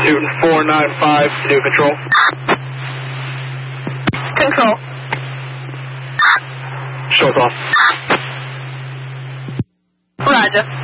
Newton 495, new control. Control. Show's off. Roger.